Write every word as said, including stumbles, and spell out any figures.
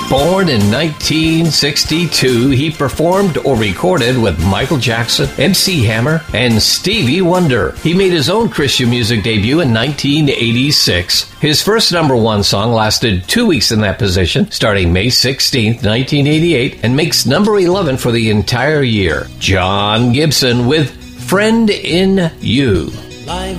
Born in nineteen sixty-two, he performed or recorded with Michael Jackson, M C Hammer, and Stevie Wonder. He made his own Christian music debut in nineteen eighty-six. His first number one song lasted two weeks in that position, starting May sixteenth, nineteen eighty-eight, and makes number eleven for the entire year. John Gibson with Friend in You.